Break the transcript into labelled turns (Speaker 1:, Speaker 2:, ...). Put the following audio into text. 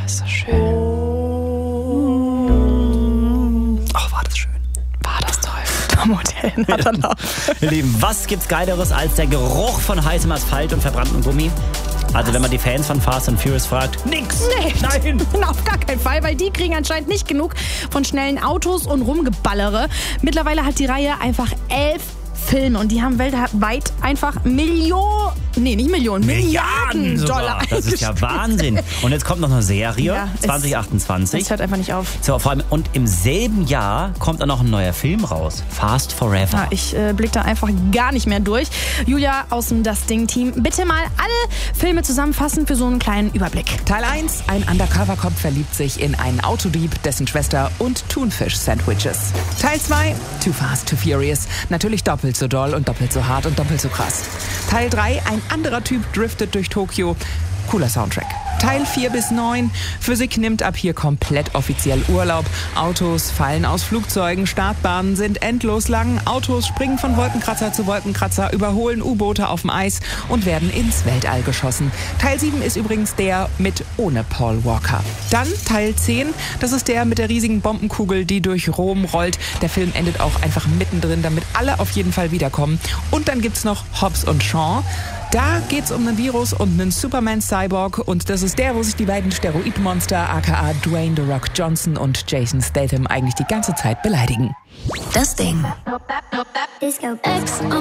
Speaker 1: ist das schön.
Speaker 2: Ach, war das schön.
Speaker 1: War das toll. Tom Hotel hat er noch.
Speaker 2: Ihr Lieben, was gibt's Geileres als der Geruch von heißem Asphalt und verbranntem Gummi? Also wenn man die Fans von Fast and Furious fragt, nix.
Speaker 1: Nee,
Speaker 2: Nein.
Speaker 1: auf gar keinen Fall, weil die kriegen anscheinend nicht genug von schnellen Autos und Rumgeballere. Mittlerweile hat die Reihe einfach 11 Filme und die haben weltweit einfach Milliarden Dollar.
Speaker 2: Das ist ja Wahnsinn. Und jetzt kommt noch eine Serie,
Speaker 1: Ja,
Speaker 2: 2028.
Speaker 1: Es hört einfach nicht auf.
Speaker 2: So, vor allem, und im selben Jahr kommt dann noch ein neuer Film raus. Fast Forever.
Speaker 1: Ja, ich blick da einfach gar nicht mehr durch. Julia aus dem Das Ding-Team, bitte mal alle Filme zusammenfassen für so einen kleinen Überblick.
Speaker 3: Teil 1. Ein Undercover-Cop verliebt sich in einen Autodieb, dessen Schwester und Thunfisch-Sandwiches. Teil 2. Too Fast, Too Furious. Natürlich doppelt so doll und doppelt so hart und doppelt so krass. Teil 3. Ein anderer Typ driftet durch Tokio. Cooler Soundtrack. Teil 4 bis 9. Physik nimmt ab hier komplett offiziell Urlaub. Autos fallen aus Flugzeugen, Startbahnen sind endlos lang. Autos springen von Wolkenkratzer zu Wolkenkratzer, überholen U-Boote auf dem Eis und werden ins Weltall geschossen. Teil 7 ist übrigens der mit ohne Paul Walker. Dann Teil 10. Das ist der mit der riesigen Bombenkugel, die durch Rom rollt. Der Film endet auch einfach mittendrin, damit alle auf jeden Fall wiederkommen. Und dann gibt's noch Hobbs und Shaw. Da geht's um einen Virus und einen Superman-Cyborg und das ist der, wo sich die beiden Steroidmonster aka Dwayne The Rock Johnson und Jason Statham eigentlich die ganze Zeit beleidigen.
Speaker 4: Das Ding. Disco X.